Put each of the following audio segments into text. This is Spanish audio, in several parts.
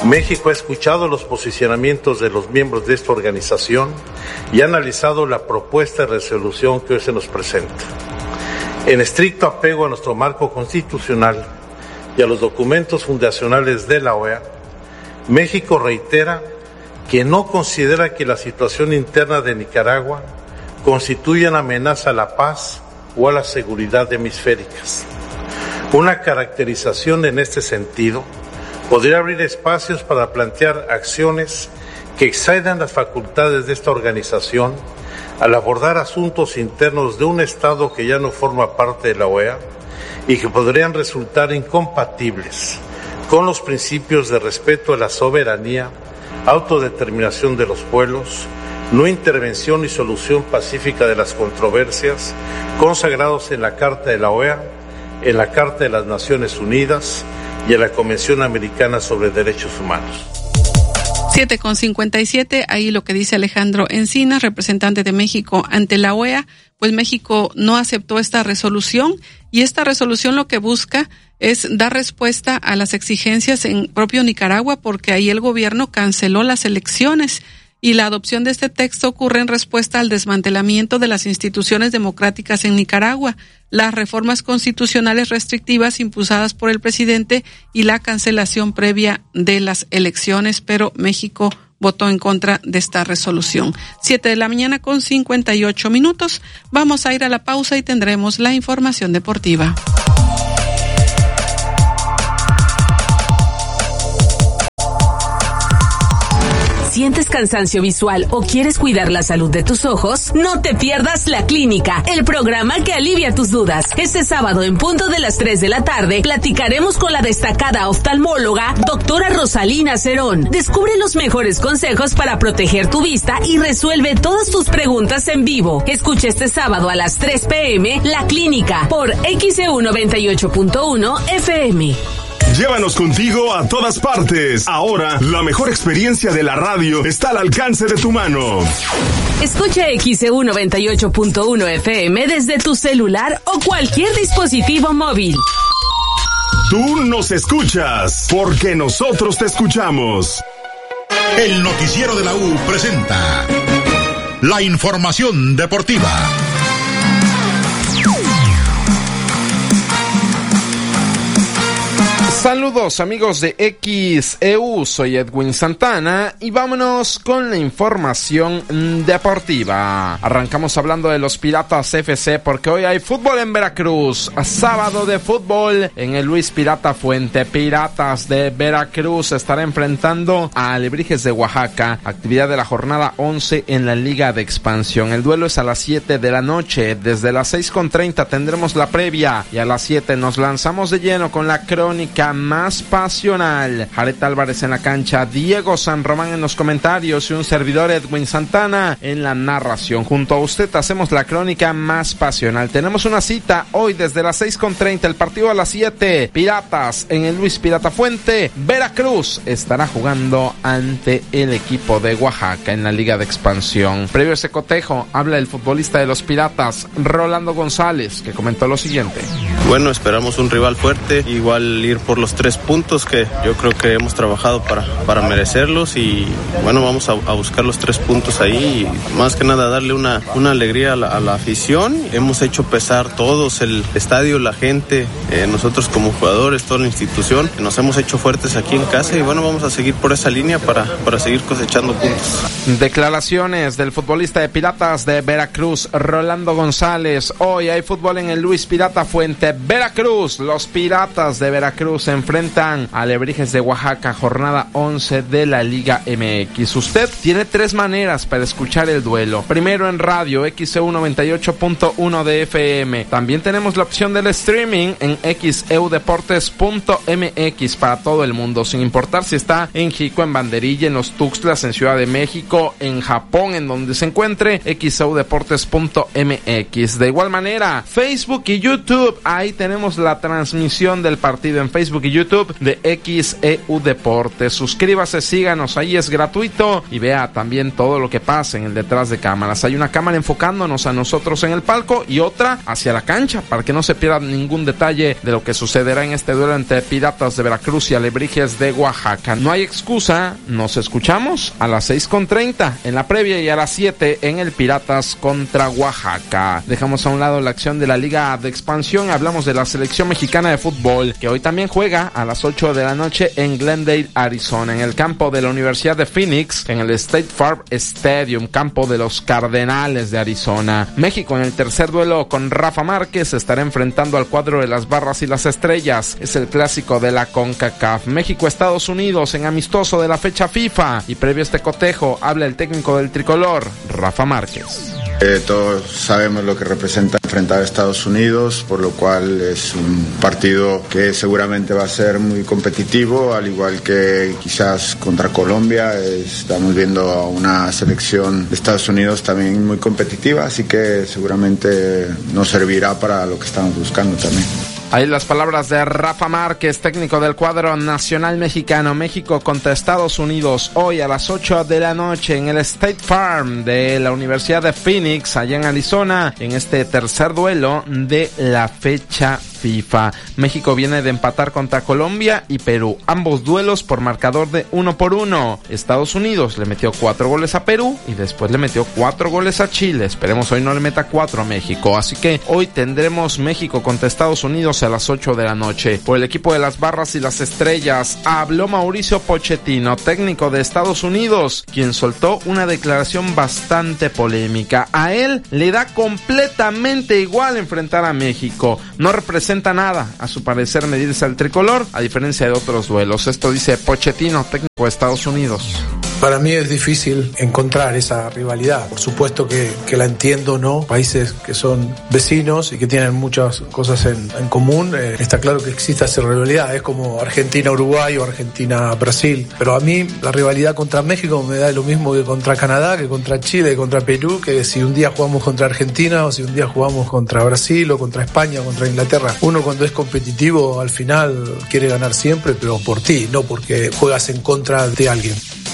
México ha escuchado los posicionamientos de los miembros de esta organización y ha analizado la propuesta de resolución que hoy se nos presenta. En estricto apego a nuestro marco constitucional y a los documentos fundacionales de la OEA, México reitera que no considera que la situación interna de Nicaragua constituya una amenaza a la paz o a la seguridad hemisféricas. Una caracterización en este sentido podría abrir espacios para plantear acciones que excedan las facultades de esta organización al abordar asuntos internos de un Estado que ya no forma parte de la OEA y que podrían resultar incompatibles con los principios de respeto a la soberanía, autodeterminación de los pueblos, no intervención y solución pacífica de las controversias consagrados en la Carta de la OEA, en la Carta de las Naciones Unidas y en la Convención Americana sobre Derechos Humanos. 7:57, ahí lo que dice Alejandro Encinas, representante de México ante la OEA, pues México no aceptó esta resolución y esta resolución lo que busca es dar respuesta a las exigencias en propio Nicaragua porque ahí el gobierno canceló las elecciones y la adopción de este texto ocurre en respuesta al desmantelamiento de las instituciones democráticas en Nicaragua, las reformas constitucionales restrictivas impulsadas por el presidente y la cancelación previa de las elecciones, pero México votó en contra de esta resolución. 7:58 a.m. Vamos a ir a la pausa y tendremos la información deportiva. ¿Sientes cansancio visual o quieres cuidar la salud de tus ojos? No te pierdas La Clínica, el programa que alivia tus dudas. Este sábado en punto de las 3 de la tarde platicaremos con la destacada oftalmóloga doctora Rosalina Cerón. Descubre los mejores consejos para proteger tu vista y resuelve todas tus preguntas en vivo. Escucha este sábado a las 3 p.m. La Clínica por XEU 98.1 FM. Llévanos contigo a todas partes. Ahora, la mejor experiencia de la radio está al alcance de tu mano. Escucha XEU 98.1 FM desde tu celular o cualquier dispositivo móvil. Tú nos escuchas, porque nosotros te escuchamos. El noticiero de la U presenta la información deportiva. Saludos amigos de XEU, soy Edwin Santana y vámonos con la información deportiva. Arrancamos hablando de los Piratas FC porque hoy hay fútbol en Veracruz, sábado de fútbol en el Luis Pirata Fuente. Piratas de Veracruz estará enfrentando a Alebrijes de Oaxaca, actividad de la jornada 11 en la Liga de Expansión. El duelo es a las 7 de la noche, desde las 6:30 tendremos la previa y a las 7 nos lanzamos de lleno con la crónica más pasional. Jared Álvarez en la cancha, Diego San Román en los comentarios y un servidor Edwin Santana en la narración. Junto a usted hacemos la crónica más pasional. Tenemos una cita hoy desde las 6:30, el partido a las 7. Piratas en el Luis Pirata Fuente. Veracruz estará jugando ante el equipo de Oaxaca en la Liga de Expansión. Previo a ese cotejo, habla el futbolista de los Piratas, Rolando González, que comentó lo siguiente. Bueno, esperamos un rival fuerte, igual ir por los 3 puntos que yo creo que hemos trabajado para merecerlos y bueno, vamos a buscar los 3 puntos ahí y más que nada darle una alegría a la afición. Hemos hecho pesar todos, el estadio, la gente, nosotros como jugadores, toda la institución, nos hemos hecho fuertes aquí en casa y bueno, vamos a seguir por esa línea para seguir cosechando puntos. Declaraciones del futbolista de Piratas de Veracruz, Rolando González. Hoy hay fútbol en el Luis Pirata Fuente, Veracruz. Los Piratas de Veracruz se enfrentan a Alebrijes de Oaxaca, jornada 11 de la Liga MX. Usted tiene 3 maneras para escuchar el duelo. Primero en radio, XEU 98.1 de FM. También tenemos la opción del streaming en xeudeportes.mx para todo el mundo, sin importar si está en Jico, en Banderilla, en Los Tuxtlas, en Ciudad de México, en Japón, en donde se encuentre, xeudeportes.mx. De igual manera, Facebook y YouTube, ahí tenemos la transmisión del partido en Facebook y YouTube de XEU Deportes. Suscríbase, síganos, ahí es gratuito y vea también todo lo que pasa en el detrás de cámaras. Hay una cámara enfocándonos a nosotros en el palco y otra hacia la cancha para que no se pierda ningún detalle de lo que sucederá en este duelo entre Piratas de Veracruz y Alebrijes de Oaxaca. No hay excusa, nos escuchamos a las 6:30 en la previa y a las 7 en el Piratas contra Oaxaca. Dejamos a un lado la acción de la Liga de Expansión, hablamos de la selección mexicana de fútbol que hoy también juega a las 8 de la noche en Glendale, Arizona, en el campo de la Universidad de Phoenix, en el State Farm Stadium, campo de los Cardenales de Arizona. México en el tercer duelo con Rafa Márquez estará enfrentando al cuadro de las Barras y las Estrellas. Es el clásico de la CONCACAF. México-Estados Unidos en amistoso de la fecha FIFA. Y previo a este cotejo habla el técnico del tricolor, Rafa Márquez. Todos sabemos lo que representa enfrentar a Estados Unidos, por lo cual es un partido que seguramente va a ser muy competitivo, al igual que quizás contra Colombia. Estamos viendo a una selección de Estados Unidos también muy competitiva, así que seguramente nos servirá para lo que estamos buscando también. Ahí las palabras de Rafa Márquez, técnico del cuadro nacional mexicano. México contra Estados Unidos hoy a las 8 de la noche en el State Farm de la Universidad de Phoenix, allá en Arizona, en este tercer duelo de la fecha FIFA. México viene de empatar contra Colombia y Perú, ambos duelos por marcador de 1-1. Estados Unidos le metió 4 goles a Perú y después le metió 4 goles a Chile. Esperemos hoy no le meta 4 a México, así que hoy tendremos México contra Estados Unidos a las 8 de la noche. Por el equipo de las Barras y las Estrellas habló Mauricio Pochettino, técnico de Estados Unidos, quien soltó una declaración bastante polémica. A él le da completamente igual enfrentar a México, no representa nada, a su parecer, medirse al tricolor, a diferencia de otros duelos. Esto dice Pochettino, técnico de Estados Unidos. Para mí es difícil encontrar esa rivalidad. Por supuesto que la entiendo, ¿no? Países que son vecinos y que tienen muchas cosas en común. Está claro que existe esa rivalidad. Es como Argentina-Uruguay o Argentina-Brasil. Pero a mí la rivalidad contra México me da lo mismo que contra Canadá, que contra Chile, que contra Perú, que si un día jugamos contra Argentina o si un día jugamos contra Brasil o contra España o contra Inglaterra. Uno cuando es competitivo al final quiere ganar siempre, pero por ti, no porque juegas en contra de alguien.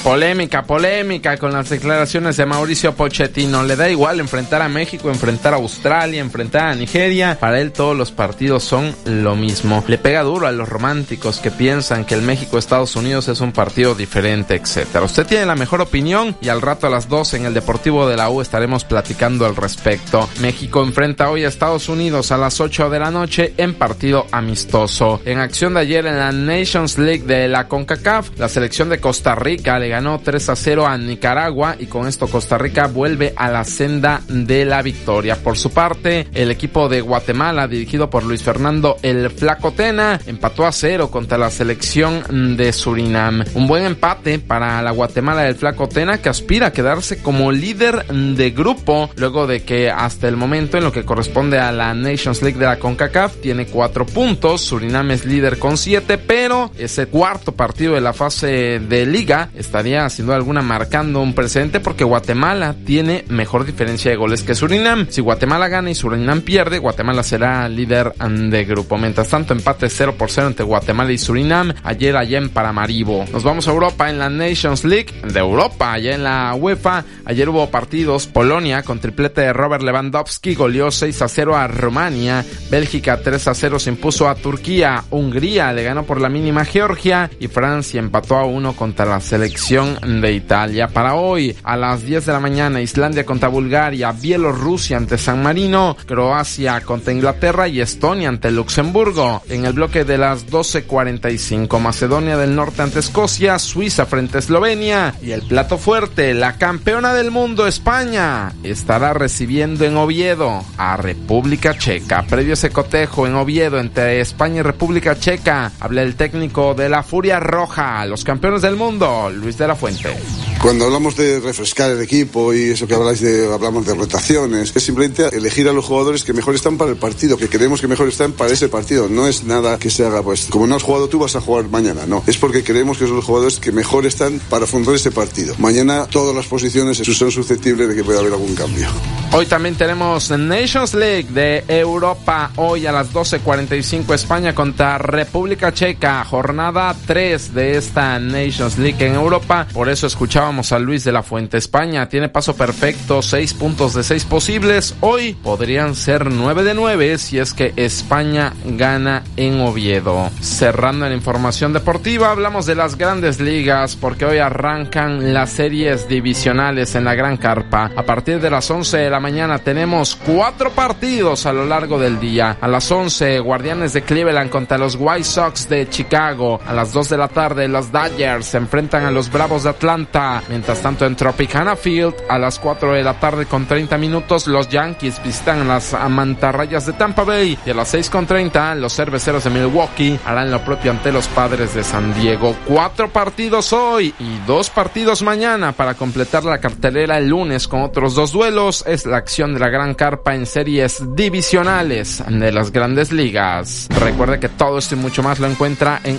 Polémica con las declaraciones de Mauricio Pochettino. Le da igual enfrentar a México, enfrentar a Australia, enfrentar a Nigeria. Para él todos los partidos son lo mismo. Le pega duro a los románticos que piensan que el México-Estados Unidos es un partido diferente, etcétera. Usted tiene la mejor opinión y al rato a las 12 en el Deportivo de la U estaremos platicando al respecto. México enfrenta hoy a Estados Unidos a las 8 de la noche en partido amistoso. En acción de ayer en la Nations League de la CONCACAF, la selección de Costa Rica le ganó 3-0 a Nicaragua y con esto Costa Rica vuelve a la senda de la victoria. Por su parte, el equipo de Guatemala, dirigido por Luis Fernando el Flaco Tena, empató a 0 contra la selección de Surinam. Un buen empate para la Guatemala del Flaco Tena, que aspira a quedarse como líder de grupo, luego de que hasta el momento, en lo que corresponde a la Nations League de la CONCACAF, tiene 4 puntos. Surinam es líder con 7, pero ese cuarto partido de la fase de liga estaría sin duda alguna marcando un precedente porque Guatemala tiene mejor diferencia de goles que Surinam. Si Guatemala gana y Surinam pierde, Guatemala será líder de grupo. Mientras tanto, empate 0-0 entre Guatemala y Surinam ayer allá en Paramaribo. Nos vamos a Europa en la Nations League de Europa, allá en la UEFA. Ayer hubo partidos. Polonia con triplete de Robert Lewandowski goleó 6-0 a Rumania. Bélgica 3-0 se impuso a Turquía. Hungría le ganó por la mínima a Georgia y Francia empató a 1 contra la selección de Italia. Para hoy a las 10 de la mañana, Islandia contra Bulgaria, Bielorrusia ante San Marino, Croacia contra Inglaterra y Estonia ante Luxemburgo. En el bloque de las 12:45, Macedonia del Norte ante Escocia, Suiza frente a Eslovenia y el plato fuerte, la campeona del mundo España estará recibiendo en Oviedo a República Checa. Previo a ese cotejo en Oviedo entre España y República Checa, habla el técnico de la Furia Roja, los campeones del mundo, Luis de la Fuente. Cuando hablamos de refrescar el equipo y eso que hablamos de rotaciones, es simplemente elegir a los jugadores que mejor están para el partido, que creemos que mejor están para ese partido. No es nada que se haga, pues, como no has jugado tú, vas a jugar mañana. No, es porque creemos que son los jugadores que mejor están para afrontar ese partido. Mañana todas las posiciones son susceptibles de que pueda haber algún cambio. Hoy también tenemos Nations League de Europa. Hoy a las 12:45 España contra República Checa. Jornada 3 de esta Nations League en Europa. Por eso escuchábamos a Luis de la Fuente. España tiene paso perfecto, 6 puntos de 6 posibles. Hoy podrían ser 9 de 9 si es que España gana en Oviedo. Cerrando la información deportiva, hablamos de las grandes ligas porque hoy arrancan las series divisionales en la Gran Carpa. A partir de las 11 de la mañana tenemos 4 partidos a lo largo del día. A las 11, Guardianes de Cleveland contra los White Sox de Chicago. A las 2 de la tarde, los Dodgers se enfrentan a los Bravos de Atlanta. Mientras tanto, en Tropicana Field, a las 4 de la tarde con 30 minutos, los Yankees visitan las Mantarrayas de Tampa Bay. Y a las 6:30, los Cerveceros de Milwaukee harán lo propio ante los Padres de San Diego. 4 partidos hoy y 2 partidos mañana para completar la cartelera el lunes con otros 2 duelos. Es la acción de la Gran Carpa en series divisionales de las grandes ligas. Recuerde que todo esto y mucho más lo encuentra en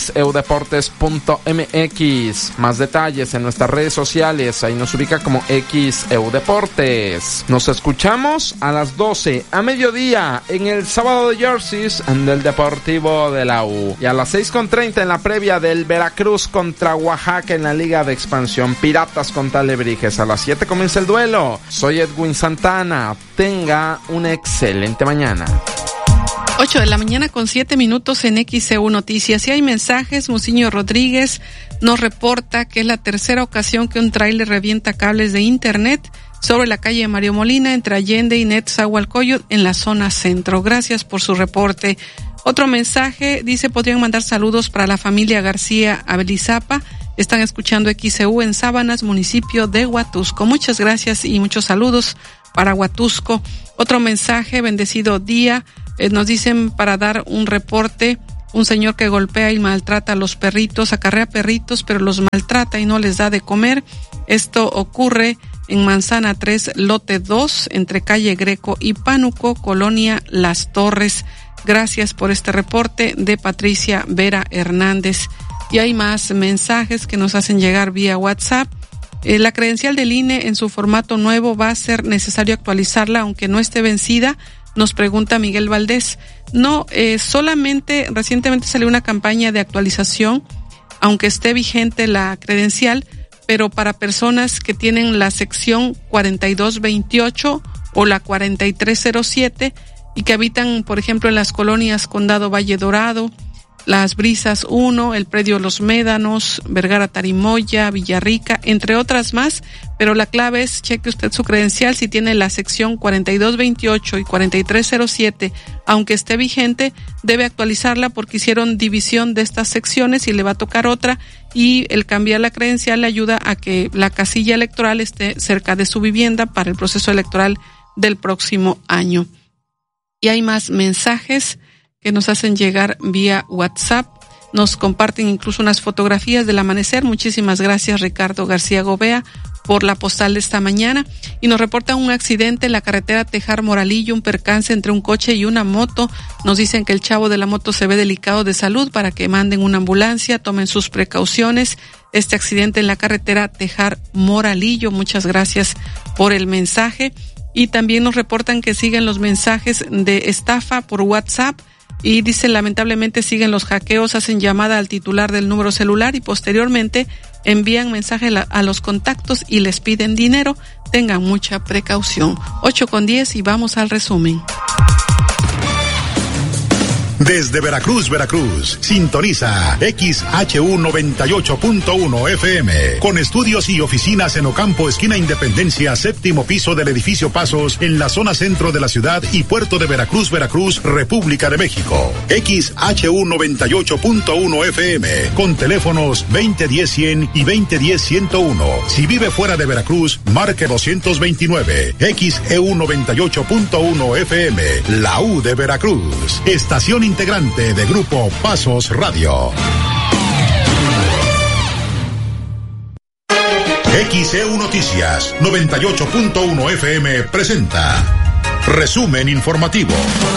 xeudeportes.mx. Más detalles en nuestras redes sociales, ahí nos ubica como xeudeportes. Nos escuchamos a las 12 a mediodía en el sábado de jerseys del Deportivo de la U. Y a las 6:30 en la previa del Veracruz contra Oaxaca en la Liga de Expansión. Piratas contra Alebrijes. A las 7 comienza el duelo. Soy Edwin Santana. Tenga una excelente mañana. 8 de la mañana con 7 minutos en XEU Noticias. Y hay mensajes. Musiño Rodríguez nos reporta que es la tercera ocasión que un tráiler revienta cables de internet sobre la calle Mario Molina entre Allende y Netzahualcóyotl en la zona centro. Gracias por su reporte. Otro mensaje dice: podrían mandar saludos para la familia García Abelizapa. Están escuchando XEU en Sábanas, municipio de Huatusco. Muchas gracias y muchos saludos para Huatusco. Otro mensaje: bendecido día. Nos dicen para dar un reporte: un señor que golpea y maltrata a los perritos, acarrea perritos, pero los maltrata y no les da de comer. Esto ocurre en Manzana 3, lote 2, entre calle Greco y Pánuco, colonia Las Torres. Gracias por este reporte de Patricia Vera Hernández. Y hay más mensajes que nos hacen llegar vía WhatsApp. La credencial del INE en su formato nuevo va a ser necesario actualizarla aunque no esté vencida, nos pregunta Miguel Valdés. No, solamente recientemente salió una campaña de actualización, aunque esté vigente la credencial, pero para personas que tienen la sección 4228 o la 4307 y que habitan, por ejemplo, en las colonias Condado Valle Dorado, Las Brisas 1, el predio Los Médanos, Vergara Tarimoya, Villarrica, entre otras más, pero la clave es cheque usted su credencial si tiene la sección 4228 y 4307, aunque esté vigente, debe actualizarla porque hicieron división de estas secciones y le va a tocar otra, y el cambiar la credencial le ayuda a que la casilla electoral esté cerca de su vivienda para el proceso electoral del próximo año. Y hay más mensajes que nos hacen llegar vía WhatsApp. Nos comparten incluso unas fotografías del amanecer. Muchísimas gracias, Ricardo García Gobea, por la postal de esta mañana. Y nos reportan un accidente en la carretera Tejar-Moralillo, un percance entre un coche y una moto. Nos dicen que el chavo de la moto se ve delicado de salud, para que manden una ambulancia, tomen sus precauciones. Este accidente en la carretera Tejar-Moralillo. Muchas gracias por el mensaje. Y también nos reportan que siguen los mensajes de estafa por WhatsApp. Y dice, lamentablemente siguen los hackeos, hacen llamada al titular del número celular y posteriormente envían mensaje a los contactos y les piden dinero. Tengan mucha precaución. 8:10 y vamos al resumen. Desde Veracruz, Veracruz, sintoniza XHU 98.1 FM, con estudios y oficinas en Ocampo, esquina Independencia, séptimo piso del edificio Pasos, en la zona centro de la ciudad y puerto de Veracruz, Veracruz, República de México. XHU 98.1 FM, con teléfonos 2010-100 y 2010-101. Si vive fuera de Veracruz, marque 229. XEU 98.1 FM, la U de Veracruz. Estación integrante de Grupo Pasos Radio. XEU Noticias 98.1 FM presenta Resumen Informativo.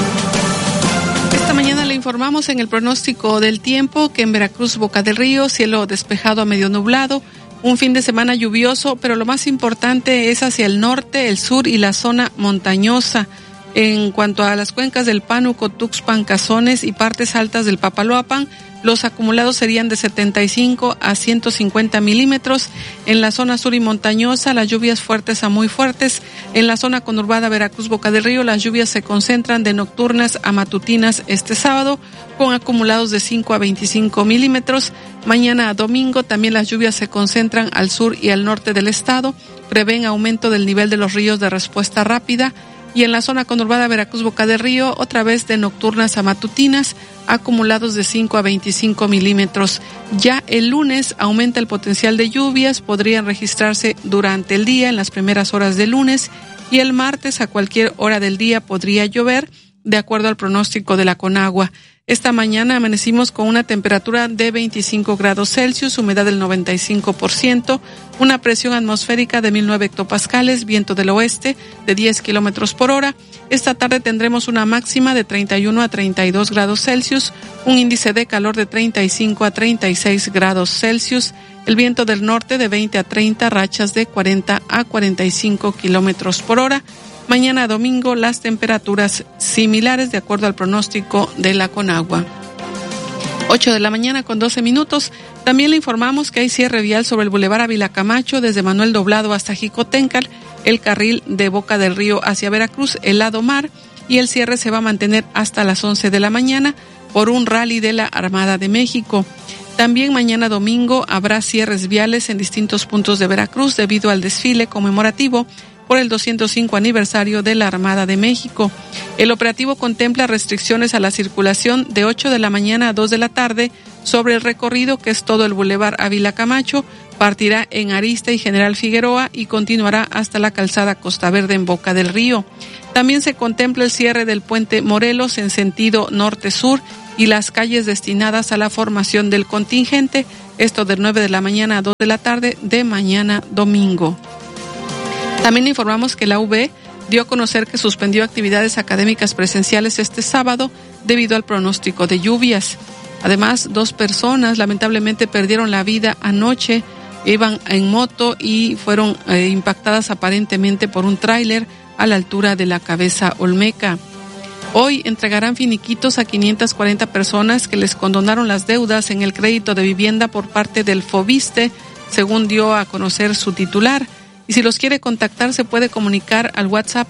Esta mañana le informamos en el pronóstico del tiempo que en Veracruz, Boca del Río, cielo despejado a medio nublado, un fin de semana lluvioso, pero lo más importante es hacia el norte, el sur y la zona montañosa. En cuanto a las cuencas del Pánuco, Tuxpan, Cazones y partes altas del Papaloapan, los acumulados serían de 75 a 150 milímetros. En la zona sur y montañosa, las lluvias fuertes a muy fuertes. En la zona conurbada Veracruz, Boca del Río, las lluvias se concentran de nocturnas a matutinas este sábado, con acumulados de 5 a 25 milímetros. Mañana a domingo también las lluvias se concentran al sur y al norte del estado. Prevén aumento del nivel de los ríos de respuesta rápida. Y en la zona conurbada Veracruz, Boca del Río, otra vez de nocturnas a matutinas, acumulados de 5 a 25 milímetros. Ya el lunes aumenta el potencial de lluvias, podrían registrarse durante el día, en las primeras horas del lunes, y el martes a cualquier hora del día podría llover, de acuerdo al pronóstico de la Conagua. Esta mañana amanecimos con una temperatura de 25 grados Celsius, humedad del 95%, una presión atmosférica de 1009 hectopascales, viento del oeste de 10 kilómetros por hora. Esta tarde tendremos una máxima de 31 a 32 grados Celsius, un índice de calor de 35 a 36 grados Celsius, el viento del norte de 20 a 30, rachas de 40 a 45 kilómetros por hora. Mañana domingo las temperaturas similares de acuerdo al pronóstico de la Conagua. 8 de la mañana con 12 minutos. También le informamos que hay cierre vial sobre el Boulevard Ávila Camacho desde Manuel Doblado hasta Jicotencal, el carril de Boca del Río hacia Veracruz, el lado mar, y el cierre se va a mantener hasta las 11 de la mañana por un rally de la Armada de México. También mañana domingo habrá cierres viales en distintos puntos de Veracruz debido al desfile conmemorativo por el 205 aniversario de la Armada de México. El operativo contempla restricciones a la circulación de 8 de la mañana a 2 de la tarde sobre el recorrido que es todo el Boulevard Ávila Camacho, partirá en Arista y General Figueroa y continuará hasta la calzada Costa Verde en Boca del Río. También se contempla el cierre del puente Morelos en sentido norte-sur y las calles destinadas a la formación del contingente, esto de 9 de la mañana a 2 de la tarde de mañana domingo. También informamos que la UB dio a conocer que suspendió actividades académicas presenciales este sábado debido al pronóstico de lluvias. Además, 2 personas lamentablemente perdieron la vida anoche, iban en moto y fueron impactadas aparentemente por un tráiler a la altura de la Cabeza Olmeca. Hoy entregarán finiquitos a 540 personas que les condonaron las deudas en el crédito de vivienda por parte del FOBISTE, según dio a conocer su titular. Y si los quiere contactar, se puede comunicar al WhatsApp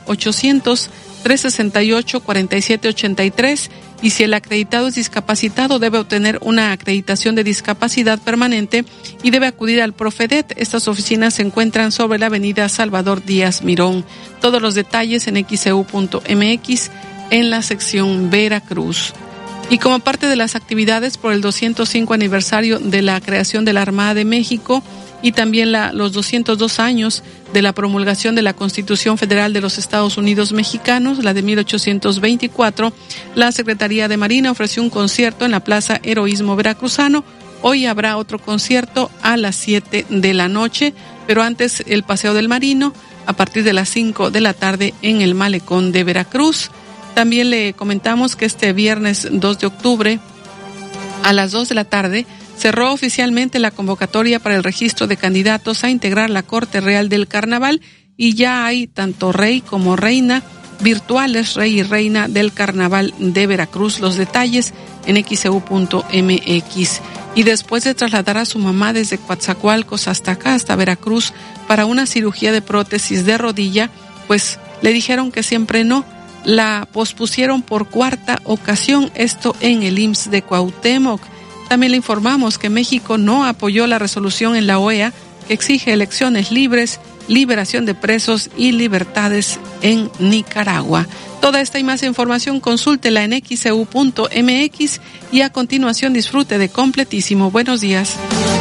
800-368-4783. Y si el acreditado es discapacitado, debe obtener una acreditación de discapacidad permanente y debe acudir al Profedet. Estas oficinas se encuentran sobre la avenida Salvador Díaz Mirón. Todos los detalles en xeu.mx en la sección Veracruz. Y como parte de las actividades por el 205 aniversario de la creación de la Armada de México, y también los 202 años de la promulgación de la Constitución Federal de los Estados Unidos Mexicanos, la de 1824, la Secretaría de Marina ofreció un concierto en la Plaza Heroísmo Veracruzano. Hoy habrá otro concierto a las 7 de la noche, pero antes el Paseo del Marino a partir de las 5 de la tarde en el Malecón de Veracruz. También le comentamos que este viernes 2 de octubre a las 2 de la tarde cerró oficialmente la convocatoria para el registro de candidatos a integrar la Corte Real del Carnaval y ya hay tanto rey como reina virtuales, rey y reina del Carnaval de Veracruz. Los detalles en xeu.mx. Y después de trasladar a su mamá desde Coatzacoalcos hasta acá, hasta Veracruz, para una cirugía de prótesis de rodilla, pues le dijeron que siempre no. La pospusieron por 4ª ocasión, esto en el IMSS de Cuauhtémoc. También le informamos que México no apoyó la resolución en la OEA que exige elecciones libres, liberación de presos y libertades en Nicaragua. Toda esta y más información consúltela en xeu.mx y a continuación disfrute de Completísimo. Buenos días.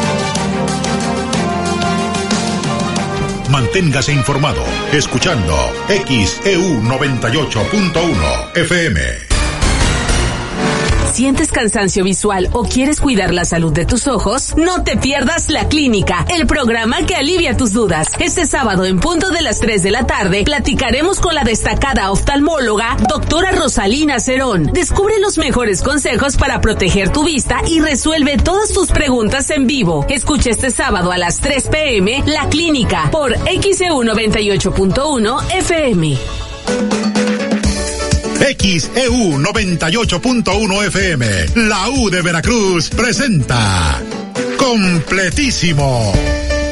Manténgase informado escuchando XEU 98.1 FM. ¿Sientes cansancio visual o quieres cuidar la salud de tus ojos? No te pierdas La Clínica, el programa que alivia tus dudas. Este sábado en punto de las 3 de la tarde platicaremos con la destacada oftalmóloga doctora Rosalina Cerón. Descubre los mejores consejos para proteger tu vista y resuelve todas tus preguntas en vivo. Escucha este sábado a las 3 p.m. La Clínica por XEU 98.1 FM. XEU 98.1 FM, la U de Veracruz presenta Completísimo.